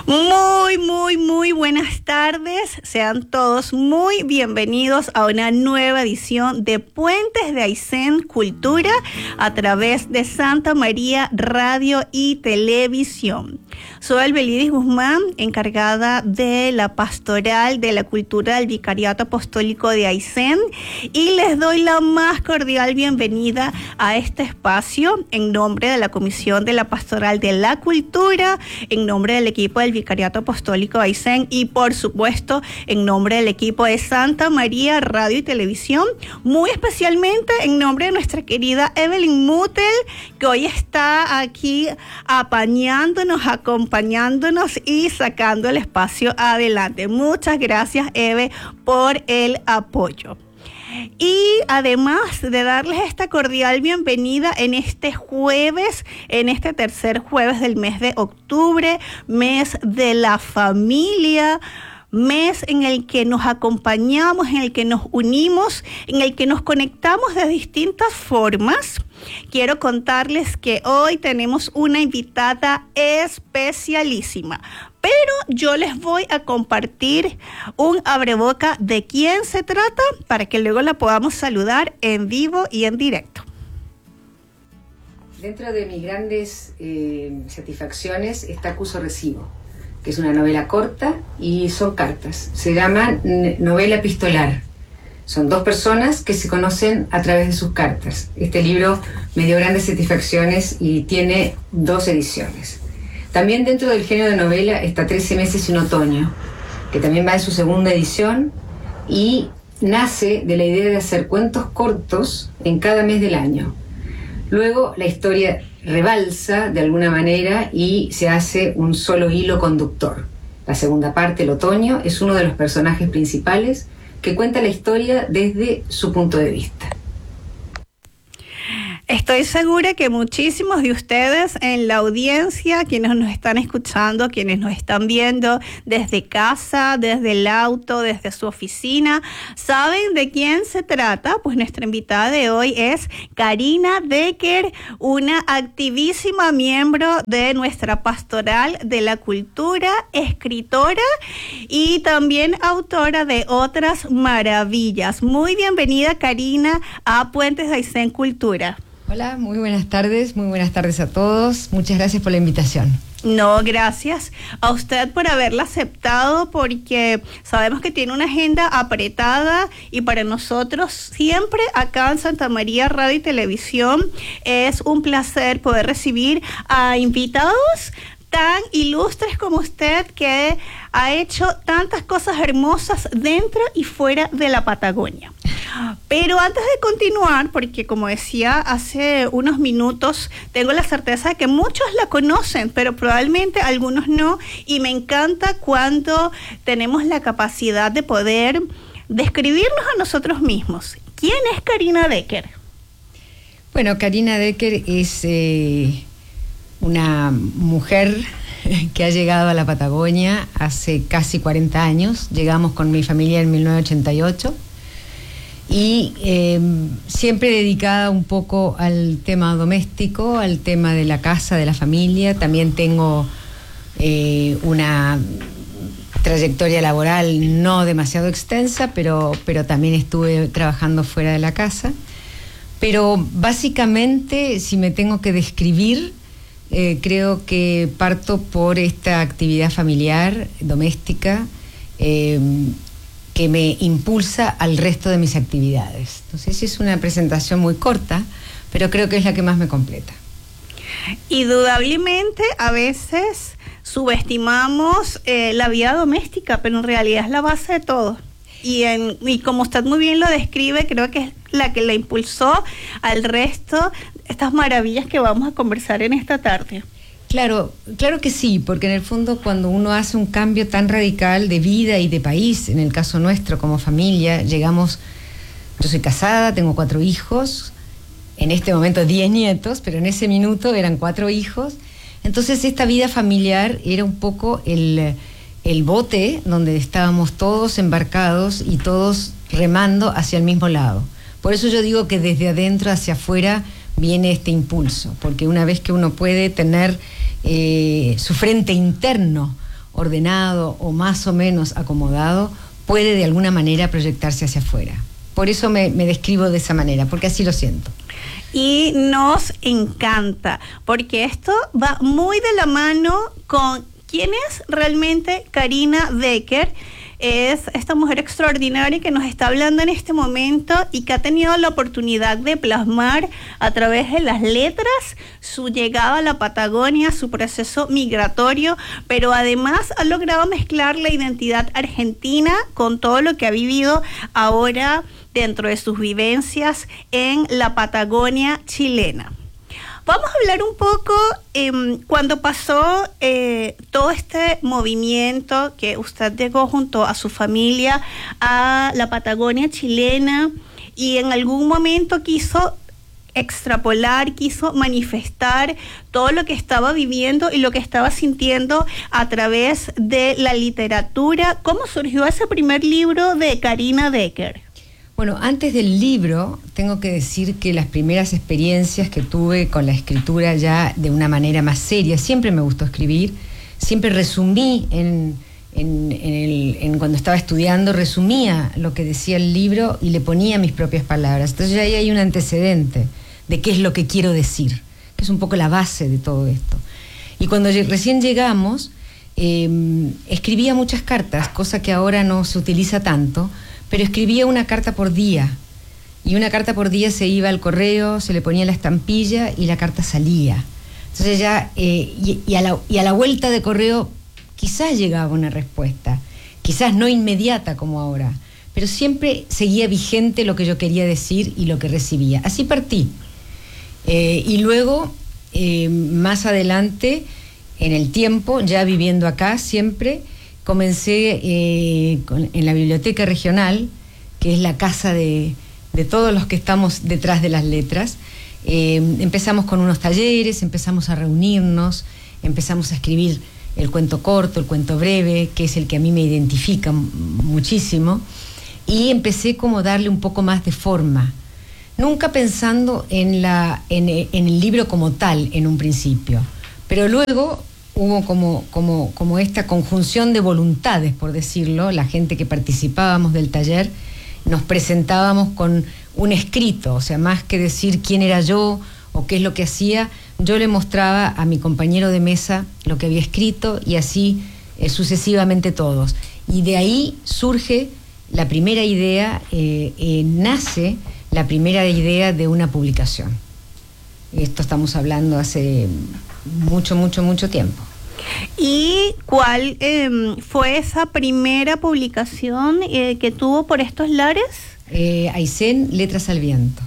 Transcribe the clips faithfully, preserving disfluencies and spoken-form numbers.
Muy, muy, muy buenas tardes. Sean todos muy bienvenidos a una nueva edición de Puentes de Aysén Cultura a través de Santa María Radio y Televisión. Soy Albelidis Guzmán, encargada de la pastoral de la cultura del Vicariato Apostólico de Aysén, y les doy la más cordial bienvenida a este espacio en nombre de la Comisión de la Pastoral de la Cultura, en nombre del equipo del Vicariato Apostólico de Aysén y, por supuesto, en nombre del equipo de Santa María Radio y Televisión, muy especialmente en nombre de nuestra querida Evelyn Mutel, que hoy está aquí apañándonos, acompañándonos y sacando el espacio adelante. Muchas gracias, Eve, por el apoyo. Y además de darles esta cordial bienvenida en este jueves, en este tercer jueves del mes de octubre, mes de la familia, mes en el que nos acompañamos, en el que nos unimos, en el que nos conectamos de distintas formas, quiero contarles que hoy tenemos una invitada especialísima. Pero yo les voy a compartir un abreboca de quién se trata para que luego la podamos saludar en vivo y en directo. Dentro de mis grandes eh, satisfacciones está Acuso Recibo, que es una novela corta y son cartas. Se llama novela epistolar. Son dos personas que se conocen a través de sus cartas. Este libro me dio grandes satisfacciones y tiene dos ediciones. También dentro del género de novela está trece meses y un otoño, que también va en su segunda edición y nace de la idea de hacer cuentos cortos en cada mes del año. Luego la historia rebalsa de alguna manera y se hace un solo hilo conductor. La segunda parte, el otoño, es uno de los personajes principales que cuenta la historia desde su punto de vista. Estoy segura que muchísimos de ustedes en la audiencia, quienes nos están escuchando, quienes nos están viendo desde casa, desde el auto, desde su oficina, saben de quién se trata. Pues nuestra invitada de hoy es Karina Decker, una activísima miembro de nuestra pastoral de la cultura, escritora y también autora de otras maravillas. Muy bienvenida, Karina, a Puentes de Aysén Cultura. Hola, muy buenas tardes, muy buenas tardes a todos. Muchas gracias por la invitación. No, gracias a usted por haberla aceptado, porque sabemos que tiene una agenda apretada y para nosotros siempre acá en Santa María Radio y Televisión es un placer poder recibir a invitados tan ilustres como usted, que ha hecho tantas cosas hermosas dentro y fuera de la Patagonia. Pero antes de continuar, porque como decía hace unos minutos, tengo la certeza de que muchos la conocen, pero probablemente algunos no, y me encanta cuando tenemos la capacidad de poder describirnos a nosotros mismos. ¿Quién es Karina Decker? Bueno, Karina Decker es eh, una mujer que ha llegado a la Patagonia hace casi cuarenta años. Llegamos con mi familia en mil novecientos ochenta y ocho. Y eh, siempre dedicada un poco al tema doméstico, al tema de la casa, de la familia. También tengo eh, una trayectoria laboral no demasiado extensa, pero, pero también estuve trabajando fuera de la casa. Pero básicamente, si me tengo que describir, eh, creo que parto por esta actividad familiar, doméstica, eh, que me impulsa al resto de mis actividades. Entonces es una presentación muy corta, pero creo que es la que más me completa. Indudablemente a veces subestimamos eh, la vida doméstica, pero en realidad es la base de todo. Y, en, y como usted muy bien lo describe, creo que es la que la impulsó al resto de estas maravillas que vamos a conversar en esta tarde. Claro, claro que sí, porque en el fondo cuando uno hace un cambio tan radical de vida y de país, en el caso nuestro como familia, llegamos, yo soy casada, tengo cuatro hijos, en este momento diez nietos, pero en ese minuto eran cuatro hijos. Entonces esta vida familiar era un poco el, el bote donde estábamos todos embarcados y todos remando hacia el mismo lado. Por eso yo digo que desde adentro hacia afuera viene este impulso, porque una vez que uno puede tener eh, su frente interno ordenado o más o menos acomodado puede de alguna manera proyectarse hacia afuera. Por eso me, me describo de esa manera, porque así lo siento. Y nos encanta, porque esto va muy de la mano con quién es realmente Karina Decker. Es esta mujer extraordinaria que nos está hablando en este momento y que ha tenido la oportunidad de plasmar a través de las letras su llegada a la Patagonia, su proceso migratorio, pero además ha logrado mezclar la identidad argentina con todo lo que ha vivido ahora dentro de sus vivencias en la Patagonia chilena. Vamos a hablar un poco eh, cuando pasó eh, todo este movimiento que usted llegó junto a su familia a la Patagonia chilena y en algún momento quiso extrapolar, quiso manifestar todo lo que estaba viviendo y lo que estaba sintiendo a través de la literatura. ¿Cómo surgió ese primer libro de Karina Decker? Bueno, antes del libro, tengo que decir que las primeras experiencias que tuve con la escritura ya de una manera más seria, siempre me gustó escribir, siempre resumí en, en, en, el, en cuando estaba estudiando, resumía lo que decía el libro y le ponía mis propias palabras. Entonces ya ahí hay un antecedente de qué es lo que quiero decir, que es un poco la base de todo esto. Y cuando recién llegamos, eh, escribía muchas cartas, cosa que ahora no se utiliza tanto, pero escribía una carta por día, y una carta por día se iba al correo, se le ponía la estampilla y la carta salía. Entonces ya, eh, y, y, a la, y a la vuelta de correo quizás llegaba una respuesta, quizás no inmediata como ahora, pero siempre seguía vigente lo que yo quería decir y lo que recibía. Así partí. Eh, y luego, eh, más adelante, en el tiempo, ya viviendo acá siempre, comencé eh, con, en la biblioteca regional, que es la casa de, de todos los que estamos detrás de las letras. Eh, empezamos con unos talleres, empezamos a reunirnos, empezamos a escribir el cuento corto, el cuento breve, que es el que a mí me identifica muchísimo, y empecé como a darle un poco más de forma, nunca pensando en, la, en, en el libro como tal en un principio, pero luego hubo como, como, como esta conjunción de voluntades, por decirlo. La gente que participábamos del taller nos presentábamos con un escrito, o sea, más que decir quién era yo o qué es lo que hacía, yo le mostraba a mi compañero de mesa lo que había escrito y así eh, sucesivamente todos. Y de ahí surge la primera idea, eh, eh, nace la primera idea de una publicación. Esto estamos hablando hace mucho, mucho, mucho tiempo. ¿Y cuál eh, fue esa primera publicación eh, que tuvo por estos lares? Eh, Aysén, Letras al Viento.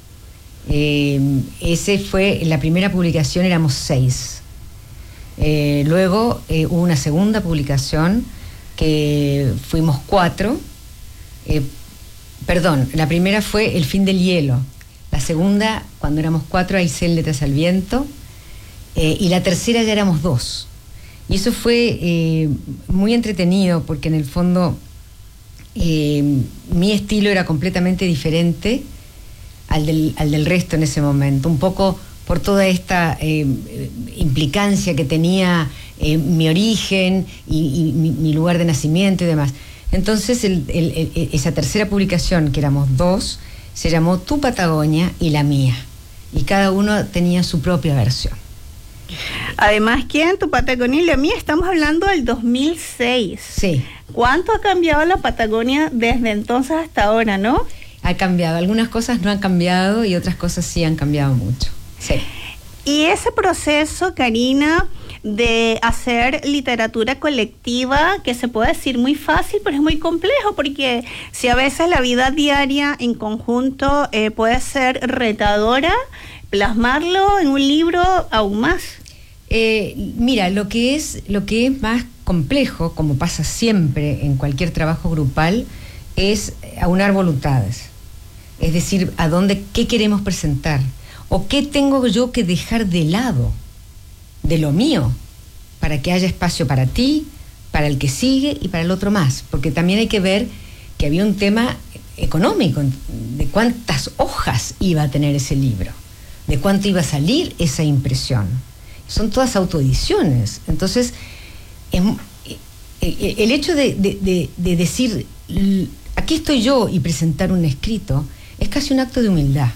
Eh, ese fue la primera publicación, éramos seis. Eh, luego eh, hubo una segunda publicación que fuimos cuatro. Eh, perdón, la primera fue El fin del hielo. La segunda, cuando éramos cuatro, Aysén, Letras al Viento. Eh, y la tercera ya éramos dos. Y eso fue eh, muy entretenido porque en el fondo eh, mi estilo era completamente diferente al del, al del resto en ese momento, un poco por toda esta eh, implicancia que tenía eh, mi origen y, y mi, mi lugar de nacimiento y demás. Entonces el, el, el, esa tercera publicación, que éramos dos, se llamó Tu Patagonia y la mía, y cada uno tenía su propia versión. Además que en Tu Patagonia y la mía estamos hablando del dos mil seis. Sí. ¿Cuánto ha cambiado la Patagonia desde entonces hasta ahora, no? Ha cambiado. Algunas cosas no han cambiado y otras cosas sí han cambiado mucho. Sí. Y ese proceso, Karina, de hacer literatura colectiva, que se puede decir muy fácil, pero es muy complejo, porque si a veces la vida diaria en conjunto eh, puede ser retadora, plasmarlo en un libro aún más. Eh, mira, lo que es lo que es más complejo, como pasa siempre en cualquier trabajo grupal, es aunar voluntades. Es decir, a dónde, qué queremos presentar, o qué tengo yo que dejar de lado de lo mío, para que haya espacio para ti, para el que sigue y para el otro más. Porque también hay que ver que había un tema económico, de cuántas hojas iba a tener ese libro, de cuánto iba a salir esa impresión. Son todas autoediciones. Entonces, es, eh, el hecho de, de, de, de decir, aquí estoy yo, y presentar un escrito, es casi un acto de humildad.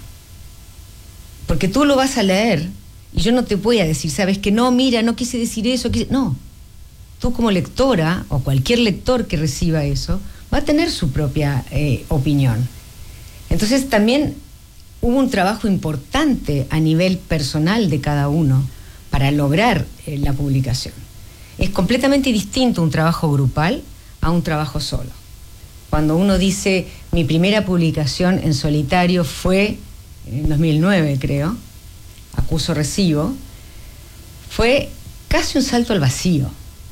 Porque tú lo vas a leer, y yo no te voy a decir, sabes que no, mira, no quise decir eso, quise... no. Tú como lectora, o cualquier lector que reciba eso, va a tener su propia eh, opinión. Entonces también hubo un trabajo importante a nivel personal de cada uno para lograr eh, la publicación. Es completamente distinto un trabajo grupal a un trabajo solo. Cuando uno dice, mi primera publicación en solitario fue en dos mil nueve, creo, Acuso Recibo, fue casi un salto al vacío,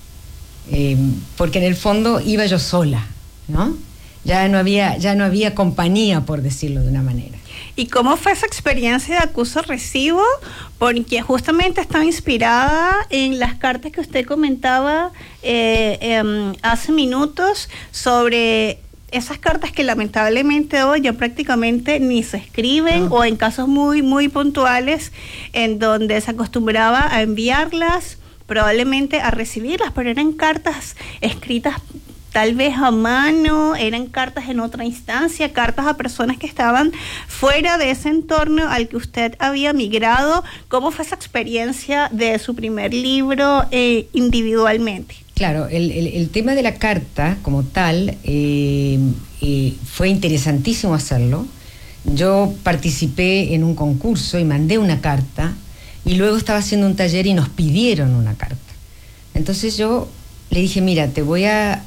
eh, porque en el fondo iba yo sola, ¿no? Ya no había, ya no había compañía, por decirlo de una manera. ¿Y cómo fue esa experiencia de Acuso Recibo? Porque justamente estaba inspirada en las cartas que usted comentaba eh, eh, hace minutos sobre esas cartas que lamentablemente hoy ya prácticamente ni se escriben, no. O en casos muy, muy puntuales en donde se acostumbraba a enviarlas, probablemente a recibirlas, pero eran cartas escritas tal vez a mano, eran cartas en otra instancia, cartas a personas que estaban fuera de ese entorno al que usted había migrado. ¿Cómo fue esa experiencia de su primer libro eh, individualmente? Claro, el, el, el tema de la carta como tal eh, eh, fue interesantísimo hacerlo. Yo participé en un concurso y mandé una carta, y luego estaba haciendo un taller y nos pidieron una carta. Entonces yo le dije, mira, te voy a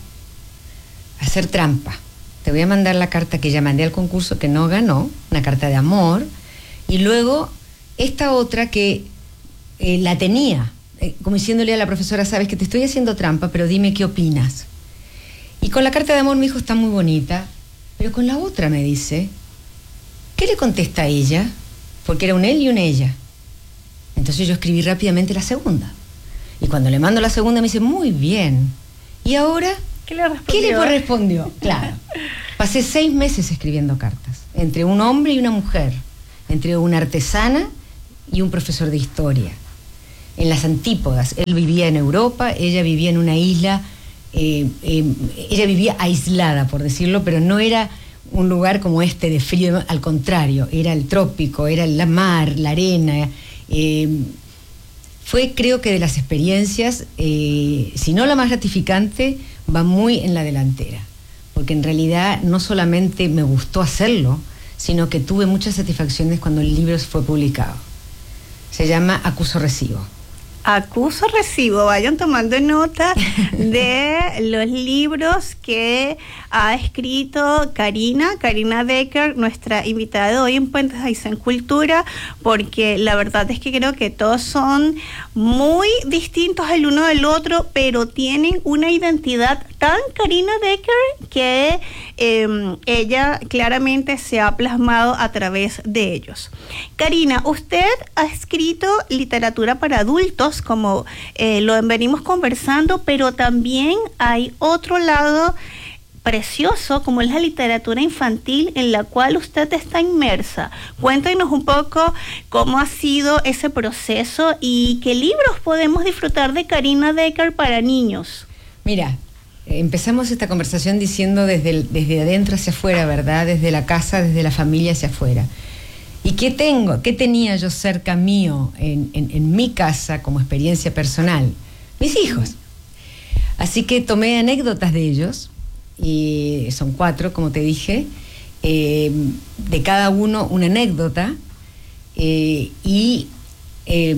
hacer trampa, te voy a mandar la carta que ya mandé al concurso, que no ganó, una carta de amor, y luego esta otra que eh, la tenía, eh, como diciéndole a la profesora, sabes que te estoy haciendo trampa, pero dime qué opinas. Y con la carta de amor me dijo, está muy bonita, pero con la otra me dice, ¿qué le contesta a ella? Porque era un él y una ella. Entonces yo escribí rápidamente la segunda, y cuando le mando la segunda me dice, muy bien, ¿y ahora? ¿Qué le respondió? ¿Qué le correspondió? Claro. Pasé seis meses escribiendo cartas, entre un hombre y una mujer, entre una artesana y un profesor de historia, en las antípodas. Él vivía en Europa, ella vivía en una isla, eh, eh, ella vivía aislada, por decirlo, pero no era un lugar como este de frío, al contrario, era el trópico, era la mar, la arena. Eh, fue, creo que de las experiencias, eh, si no la más gratificante, va muy en la delantera, porque en realidad no solamente me gustó hacerlo, sino que tuve muchas satisfacciones cuando el libro fue publicado. Se llama Acuso Recibo. Acuso Recibo, vayan tomando nota de los libros que ha escrito Karina, Karina Decker, nuestra invitada de hoy en Puentes de Aysén Cultura, porque la verdad es que creo que todos son muy distintos el uno del otro, pero tienen una identidad tan Karina Decker que eh, ella claramente se ha plasmado a través de ellos. Karina, usted ha escrito literatura para adultos, como eh, lo venimos conversando, pero también hay otro lado precioso, como es la literatura infantil, en la cual usted está inmersa. Cuéntenos un poco cómo ha sido ese proceso y qué libros podemos disfrutar de Karina Decker para niños. Mira, empezamos esta conversación diciendo desde, el, desde adentro hacia afuera, ¿verdad? Desde la casa, desde la familia hacia afuera. ¿Y qué tengo? ¿Qué tenía yo cerca mío en, en, en mi casa como experiencia personal? Mis hijos. Así que tomé anécdotas de ellos, y son cuatro, como te dije, eh, de cada uno una anécdota, eh, y eh,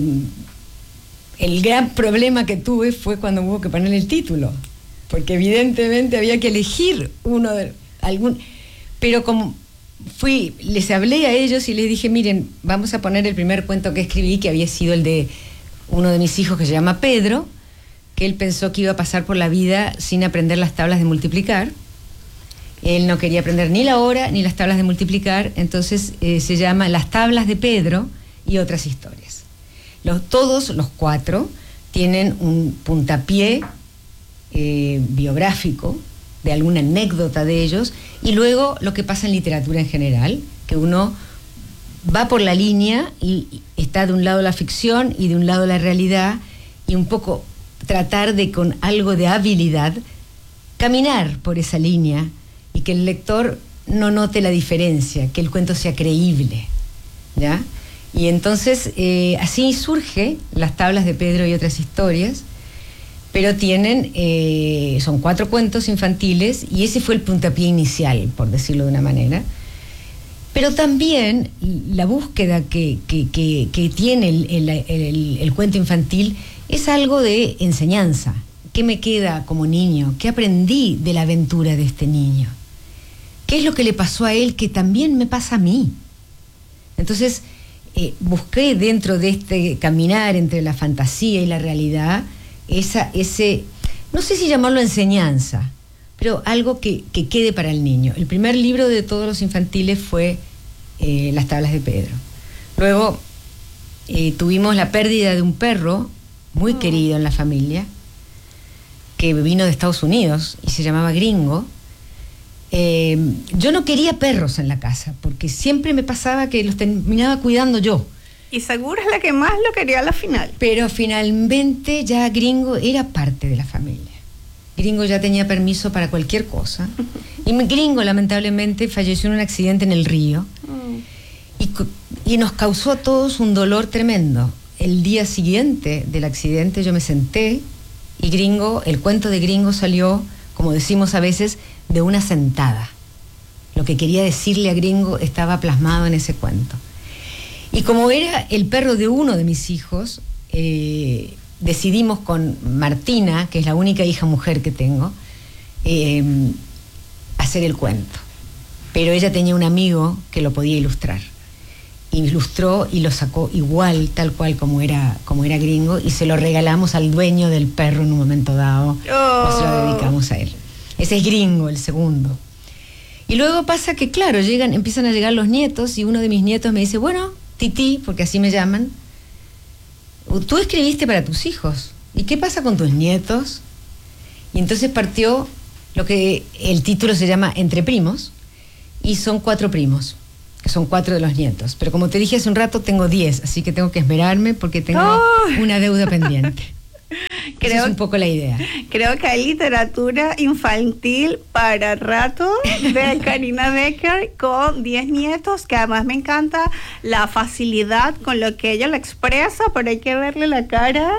el gran problema que tuve fue cuando hubo que poner el título, porque evidentemente había que elegir uno de algún, pero como fui, les hablé a ellos y les dije, miren, vamos a poner el primer cuento que escribí, que había sido el de uno de mis hijos que se llama Pedro, que él pensó que iba a pasar por la vida sin aprender las tablas de multiplicar. Él no quería aprender ni la hora ni las tablas de multiplicar, entonces eh, se llama Las tablas de Pedro y otras historias. Los, todos los cuatro tienen un puntapié eh, biográfico de alguna anécdota de ellos, y luego lo que pasa en literatura en general, que uno va por la línea y, y está de un lado la ficción y de un lado la realidad, y un poco tratar de, con algo de habilidad, caminar por esa línea y que el lector no note la diferencia, que el cuento sea creíble, ¿ya? Y entonces eh, así surge Las tablas de Pedro y otras historias, pero tienen, eh, son cuatro cuentos infantiles y ese fue el puntapié inicial, por decirlo de una manera. Pero también la búsqueda que, que, que, que tiene el, el, el, el cuento infantil es algo de enseñanza. ¿Qué me queda como niño? ¿Qué aprendí de la aventura de este niño? ¿Qué es lo que le pasó a él que también me pasa a mí? Entonces, eh, busqué dentro de este caminar entre la fantasía y la realidad, esa, ese, no sé si llamarlo enseñanza, pero algo que, que quede para el niño. El primer libro de todos los infantiles fue eh, Las tablas de Pedro. Luego eh, tuvimos la pérdida de un perro muy oh. querido en la familia, que vino de Estados Unidos y se llamaba Gringo. Eh, yo no quería perros en la casa, porque siempre me pasaba que los terminaba cuidando yo. Y seguro es la que más lo quería a la final. Pero finalmente ya Gringo era parte de la familia. Gringo ya tenía permiso para cualquier cosa. Y Gringo, lamentablemente, falleció en un accidente en el río. Mm. Y, y nos causó a todos un dolor tremendo. El día siguiente del accidente yo me senté y Gringo, el cuento de Gringo salió, como decimos a veces, de una sentada. Lo que quería decirle a Gringo estaba plasmado en ese cuento. Y como era el perro de uno de mis hijos, eh, decidimos con Martina, que es la única hija mujer que tengo, eh, hacer el cuento. Pero ella tenía un amigo que lo podía ilustrar. Ilustró y lo sacó igual, tal cual como era, como era Gringo, y se lo regalamos al dueño del perro en un momento dado. Oh. Nos lo dedicamos a él. Ese es Gringo, el segundo. Y luego pasa que, claro, llegan, empiezan a llegar los nietos, y uno de mis nietos me dice, bueno, Titi, porque así me llaman, tú escribiste para tus hijos, ¿y qué pasa con tus nietos? Y entonces partió lo que el título se llama Entre Primos, y son cuatro primos, que son cuatro de los nietos. Pero como te dije hace un rato, tengo diez, así que tengo que esmerarme porque tengo oh. una deuda pendiente. Creo, Esa es un poco la idea. Creo que hay literatura infantil para rato de Karina Becker con diez nietos, que además me encanta la facilidad con lo que ella lo expresa, pero hay que verle la cara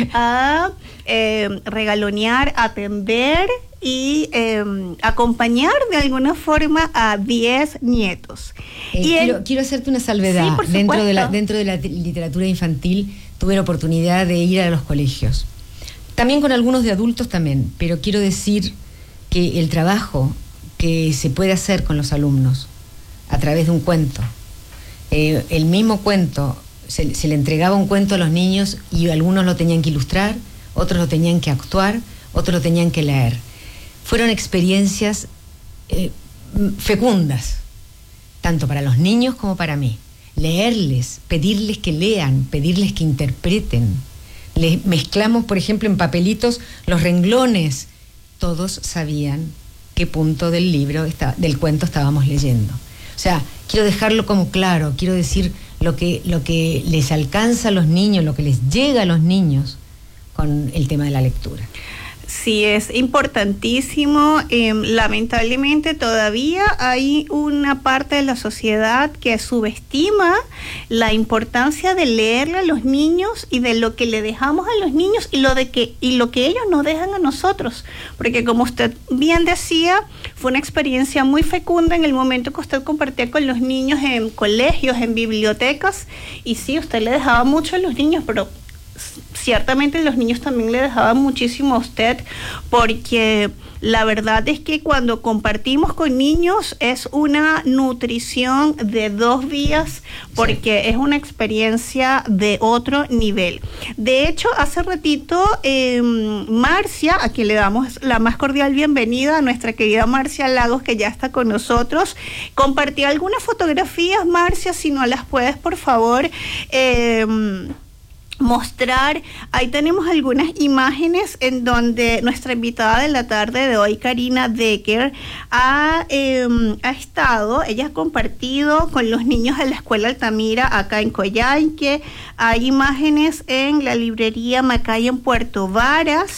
a eh, regalonear, atender y eh, acompañar de alguna forma a diez nietos. Eh, y quiero, el, quiero hacerte una salvedad. Sí, dentro de la, dentro de la literatura infantil tuve la oportunidad de ir a los colegios. También con algunos de adultos también, pero quiero decir que el trabajo que se puede hacer con los alumnos a través de un cuento, eh, el mismo cuento, se, se le entregaba un cuento a los niños y algunos lo tenían que ilustrar, otros lo tenían que actuar, otros lo tenían que leer. Fueron experiencias eh, fecundas, tanto para los niños como para mí. Leerles, pedirles que lean, pedirles que interpreten. Les mezclamos, por ejemplo, en papelitos los renglones. Todos sabían qué punto del libro, está, del cuento estábamos leyendo. O sea, quiero dejarlo como claro, quiero decir lo que, lo que les alcanza a los niños, lo que les llega a los niños con el tema de la lectura. Sí, es importantísimo. Eh, lamentablemente todavía hay una parte de la sociedad que subestima la importancia de leerle a los niños y de lo que le dejamos a los niños y lo de que y lo que ellos nos dejan a nosotros, porque como usted bien decía, fue una experiencia muy fecunda en el momento que usted compartía con los niños en colegios, en bibliotecas, y sí, usted le dejaba mucho a los niños, pero ciertamente los niños también le dejaban muchísimo a usted, porque la verdad es que cuando compartimos con niños es una nutrición de dos vías, porque sí, es una experiencia de otro nivel. De hecho, hace ratito eh, Marcia, a quien le damos la más cordial bienvenida, a nuestra querida Marcia Lagos, que ya está con nosotros, compartía algunas fotografías. Marcia, si no las puedes, por favor, eh, mostrar. Ahí tenemos algunas imágenes en donde nuestra invitada de la tarde de hoy, Karina Becker, ha, eh, ha estado, ella ha compartido con los niños de la Escuela Altamira acá en Coyhaique. Hay imágenes en la librería Macay en Puerto Varas.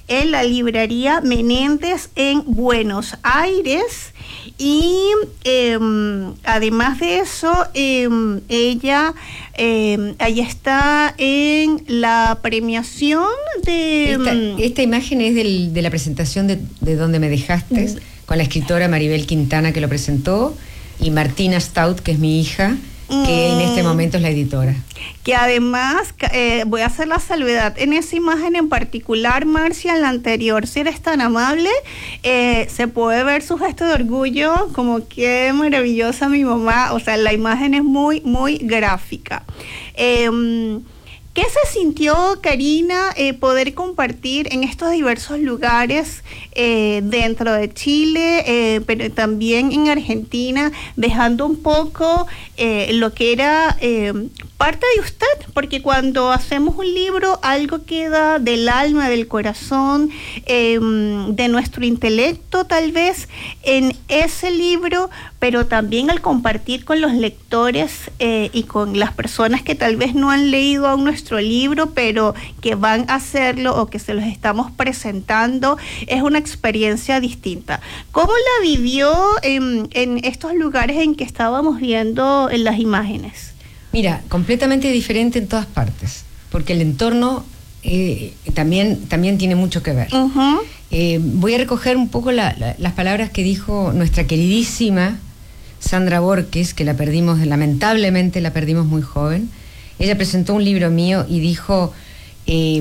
en la librería Menéndez en Buenos Aires. Y eh, además de eso, eh, ella eh, ahí está en la premiación de... Esta, esta imagen es del, de la presentación de, de Donde me dejaste, mm. con la escritora Maribel Quintana, que lo presentó, y Martina Stout, que es mi hija, que en este momento es la editora. Que además, eh, voy a hacer la salvedad, en esa imagen en particular, Marcia, en la anterior, si eres tan amable, eh, se puede ver su gesto de orgullo, como qué maravillosa mi mamá, o sea, la imagen es muy, muy gráfica. Eh, ¿Qué se sintió, Karina, eh, poder compartir en estos diversos lugares eh, dentro de Chile, eh, pero también en Argentina, dejando un poco eh, lo que era eh, parte de usted? Porque cuando hacemos un libro, algo queda del alma, del corazón, eh, de nuestro intelecto tal vez en ese libro, pero también al compartir con los lectores eh, y con las personas que tal vez no han leído aún nuestro libro, pero que van a hacerlo o que se los estamos presentando, es una experiencia distinta. ¿Cómo la vivió en, en estos lugares en que estábamos viendo en las imágenes? Mira, completamente diferente en todas partes, porque el entorno eh, también, también tiene mucho que ver. Uh-huh. Eh, voy a recoger un poco la, la, las palabras que dijo nuestra queridísima Sandra Borges, que la perdimos, lamentablemente la perdimos muy joven. Ella presentó un libro mío y dijo, eh,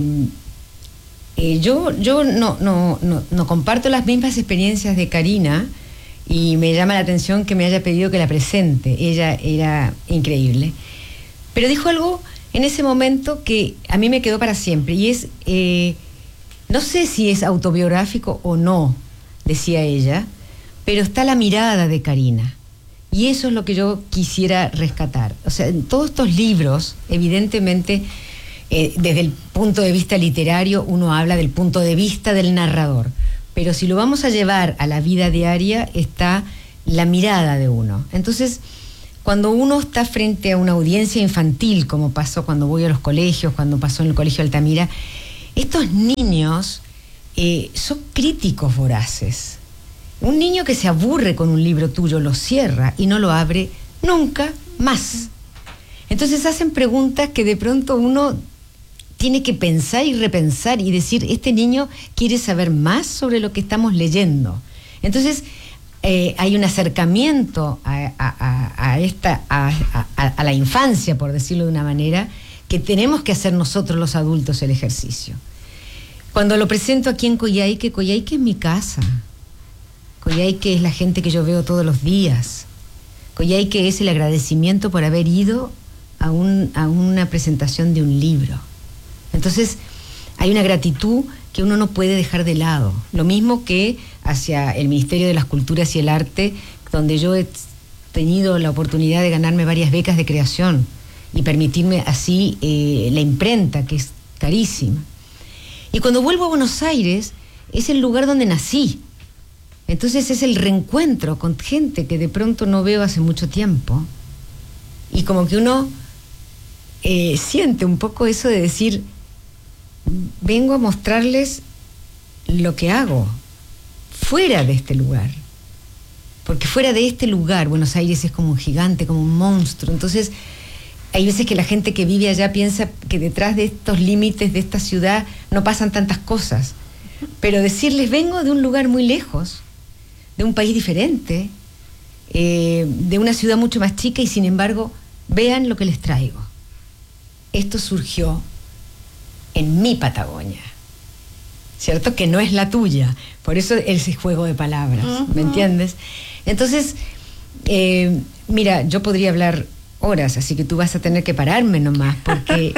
eh, yo, yo no, no, no, no comparto las mismas experiencias de Karina, y me llama la atención que me haya pedido que la presente. Ella era increíble. Pero dijo algo en ese momento que a mí me quedó para siempre, y es, eh, no sé si es autobiográfico o no, decía ella, pero está la mirada de Karina. Y eso es lo que yo quisiera rescatar. O sea, en todos estos libros, evidentemente, eh, desde el punto de vista literario, uno habla del punto de vista del narrador. Pero si lo vamos a llevar a la vida diaria, está la mirada de uno. Entonces, cuando uno está frente a una audiencia infantil, como pasó cuando voy a los colegios, cuando pasó en el Colegio Altamira, estos niños eh, son críticos voraces. Un niño que se aburre con un libro tuyo lo cierra y no lo abre nunca más. Entonces hacen preguntas que de pronto uno tiene que pensar y repensar y decir, este niño quiere saber más sobre lo que estamos leyendo. Entonces eh, hay un acercamiento a, a, a, esta, a, a, a la infancia, por decirlo de una manera, que tenemos que hacer nosotros los adultos el ejercicio. Cuando lo presento aquí en Coyhaique, Coyhaique es mi casa. Coyhaique es la gente que yo veo todos los días. Coyhaique es el agradecimiento por haber ido a, un, a una presentación de un libro. Entonces, hay una gratitud que uno no puede dejar de lado. Lo mismo que hacia el Ministerio de las Culturas y el Arte, donde yo he tenido la oportunidad de ganarme varias becas de creación y permitirme así eh, la imprenta, que es carísima. Y cuando vuelvo a Buenos Aires, es el lugar donde nací. Entonces es el reencuentro con gente que de pronto no veo hace mucho tiempo. Y como que uno eh, siente un poco eso de decir, vengo a mostrarles lo que hago fuera de este lugar. Porque fuera de este lugar, Buenos Aires es como un gigante, como un monstruo. Entonces, hay veces que la gente que vive allá piensa que detrás de estos límites de esta ciudad no pasan tantas cosas. Pero decirles, vengo de un lugar muy lejos, de un país diferente, eh, de una ciudad mucho más chica, y sin embargo, vean lo que les traigo. Esto surgió en mi Patagonia, ¿cierto? Que no es la tuya. Por eso ese juego de palabras, uh-huh. ¿Me entiendes? Entonces, eh, mira, yo podría hablar horas, así que tú vas a tener que pararme nomás, porque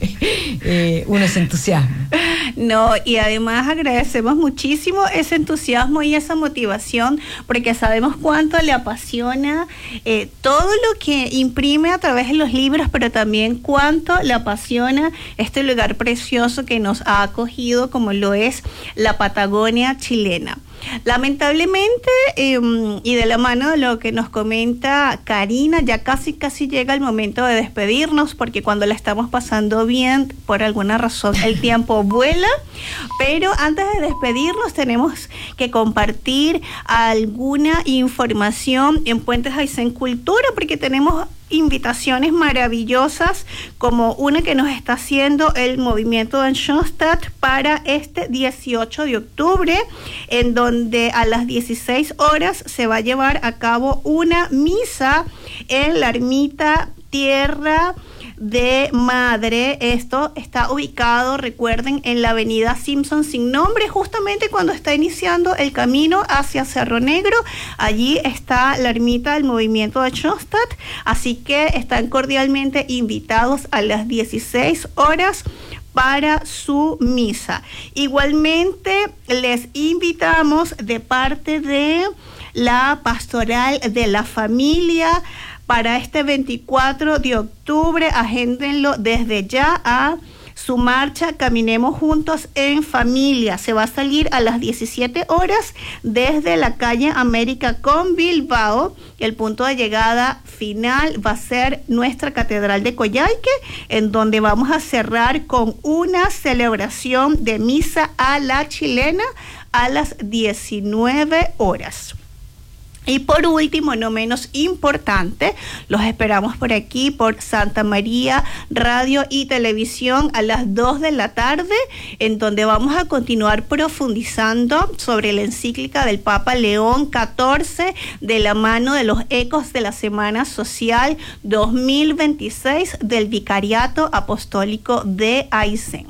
eh, uno se entusiasma. No, y además agradecemos muchísimo ese entusiasmo y esa motivación, porque sabemos cuánto le apasiona eh, todo lo que imprime a través de los libros, pero también cuánto le apasiona este lugar precioso que nos ha acogido, como lo es la Patagonia chilena. Lamentablemente, eh, y de la mano de lo que nos comenta Karina, ya casi casi llega el momento de despedirnos, porque cuando la estamos pasando bien, por alguna razón el tiempo vuela, pero antes de despedirnos tenemos que compartir alguna información en Puentes Aysén Cultura, porque tenemos invitaciones maravillosas, como una que nos está haciendo el movimiento de Schoenstatt para este dieciocho de octubre, en donde a las dieciséis horas se va a llevar a cabo una misa en la ermita Tierra de Madre. Esto está ubicado, recuerden, en la avenida Simpson sin nombre, justamente cuando está iniciando el camino hacia Cerro Negro. Allí está la ermita del movimiento de Schoenstatt, así que están cordialmente invitados a las dieciséis horas para su misa. Igualmente les invitamos de parte de la Pastoral de la Familia para este veinticuatro de octubre. Agéndenlo desde ya a su marcha Caminemos Juntos en Familia. Se va a salir a las diecisiete horas desde la calle América con Bilbao. El punto de llegada final va a ser nuestra Catedral de Coyhaique, en donde vamos a cerrar con una celebración de misa a la chilena a las diecinueve horas. Y por último, no menos importante, los esperamos por aquí, por Santa María Radio y Televisión a las dos de la tarde, en donde vamos a continuar profundizando sobre la encíclica del Papa León catorce, de la mano de los ecos de la Semana Social dos mil veintiséis del Vicariato Apostólico de Aysén.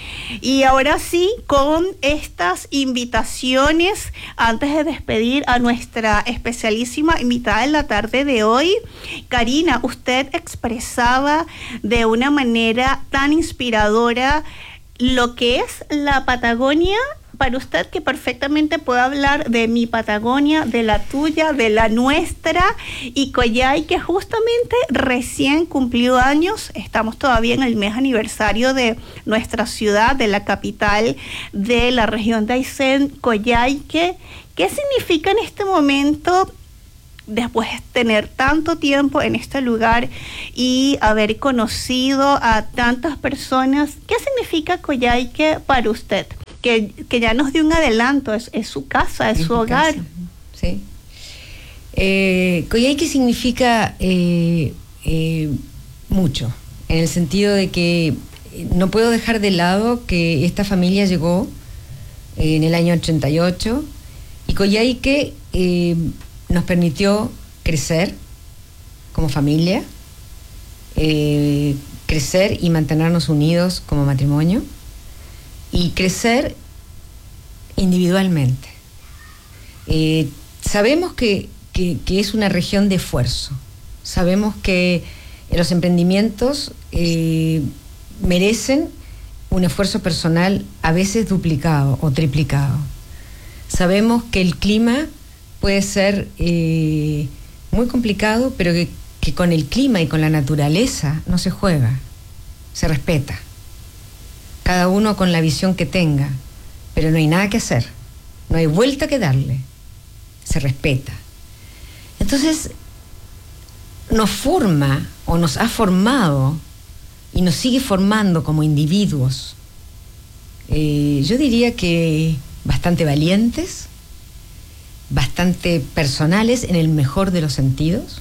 Y ahora sí, con estas invitaciones, antes de despedir a nuestra especialísima invitada en la tarde de hoy, Karina, usted expresaba de una manera tan inspiradora lo que es la Patagonia para usted, que perfectamente puede hablar de mi Patagonia, de la tuya, de la nuestra, y Coyhaique justamente recién cumplió años. Estamos todavía en el mes aniversario de nuestra ciudad, de la capital de la región de Aysén, Coyhaique. ¿Qué significa en este momento, después de tener tanto tiempo en este lugar y haber conocido a tantas personas? ¿Qué significa Coyhaique para usted? Que, que ya nos dio un adelanto, es, es su casa, es, es su hogar. Casa, sí. Eh, Coyhaique significa eh, eh, mucho, en el sentido de que no puedo dejar de lado que esta familia llegó eh, en el año ochenta y ocho, y Coyhaique eh, nos permitió crecer como familia, eh, crecer y mantenernos unidos como matrimonio, y crecer individualmente. Eh, sabemos que, que, que es una región de esfuerzo. Sabemos que los emprendimientos eh, merecen un esfuerzo personal a veces duplicado o triplicado. Sabemos que el clima puede ser eh, muy complicado, pero que, que con el clima y con la naturaleza no se juega, se respeta. Cada uno con la visión que tenga, pero no hay nada que hacer, no hay vuelta que darle, se respeta. Entonces, nos forma o nos ha formado y nos sigue formando como individuos, eh, yo diría que bastante valientes, bastante personales en el mejor de los sentidos.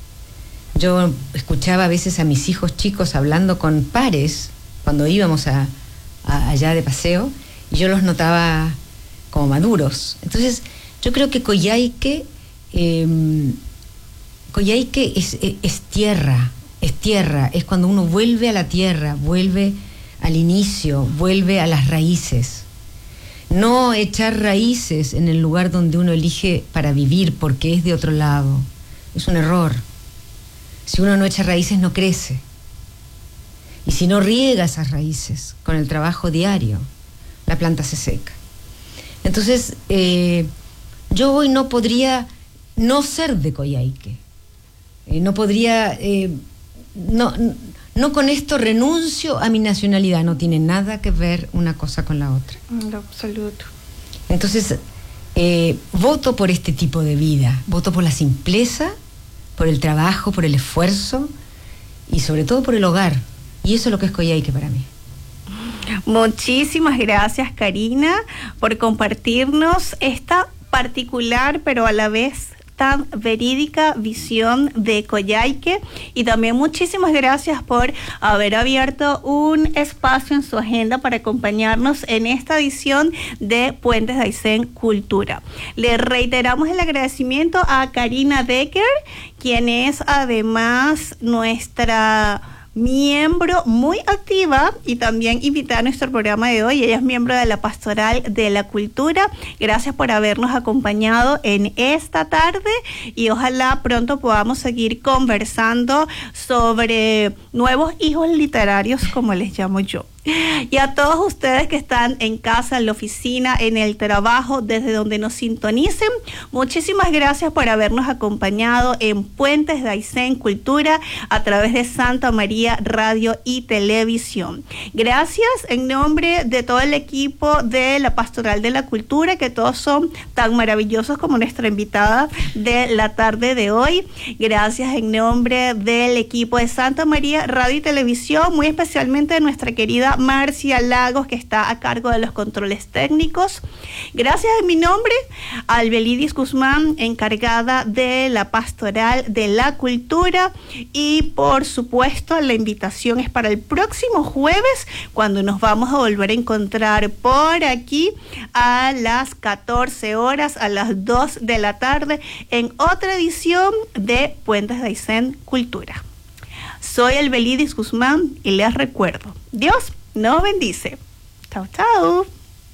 Yo escuchaba a veces a mis hijos chicos hablando con pares cuando íbamos a allá de paseo, y yo los notaba como maduros. Entonces, yo creo que Coyhaique, eh, Coyhaique es, es, es tierra, es tierra, es cuando uno vuelve a la tierra, vuelve al inicio, vuelve a las raíces. No echar raíces en el lugar donde uno elige para vivir porque es de otro lado. Es un error. Si uno no echa raíces, no crece. Y si no riega esas raíces con el trabajo diario, la planta se seca. Entonces, eh, yo hoy no podría no ser de Coyhaique. Eh, no podría, eh, no, no con esto renuncio a mi nacionalidad. No tiene nada que ver una cosa con la otra. En lo absoluto. Entonces, Eh, voto por este tipo de vida, voto por la simpleza, por el trabajo, por el esfuerzo y sobre todo por el hogar. Y eso es lo que es Coyhaique para mí. Muchísimas gracias, Karina, por compartirnos esta particular pero a la vez tan verídica visión de Coyhaique, y también muchísimas gracias por haber abierto un espacio en su agenda para acompañarnos en esta edición de Puentes de Aysén Cultura. Le reiteramos el agradecimiento a Karina Decker, quien es además nuestra miembro muy activa y también invitada a nuestro programa de hoy. Ella es miembro de la Pastoral de la Cultura. Gracias por habernos acompañado en esta tarde y ojalá pronto podamos seguir conversando sobre nuevos hijos literarios, como les llamo yo. Y a todos ustedes que están en casa, en la oficina, en el trabajo, desde donde nos sintonicen, muchísimas gracias por habernos acompañado en Puentes de Aysén Cultura a través de Santa María Radio y Televisión. Gracias en nombre de todo el equipo de la Pastoral de la Cultura, que todos son tan maravillosos como nuestra invitada de la tarde de hoy. Gracias en nombre del equipo de Santa María Radio y Televisión, muy especialmente de nuestra querida Marcia Lagos, que está a cargo de los controles técnicos. Gracias en mi nombre a Albelidis Guzmán, encargada de la Pastoral de la Cultura, y por supuesto la invitación es para el próximo jueves, cuando nos vamos a volver a encontrar por aquí a las catorce horas, a las dos de la tarde, en otra edición de Puentes de Aysén Cultura. Soy Albelidis Guzmán y les recuerdo, Dios nos bendice. Chao, chao.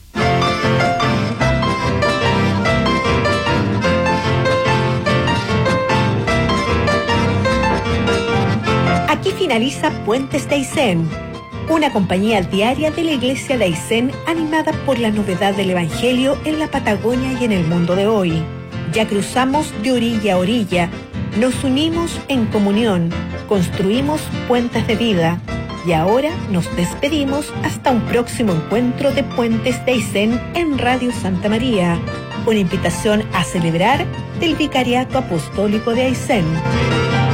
Aquí finaliza Puentes de Aysén, una compañía diaria de la Iglesia de Aysén animada por la novedad del Evangelio en la Patagonia y en el mundo de hoy. Ya cruzamos de orilla a orilla, nos unimos en comunión, construimos puentes de vida. Y ahora nos despedimos hasta un próximo encuentro de Puentes de Aysén en Radio Santa María, una invitación a celebrar del Vicariato Apostólico de Aysén.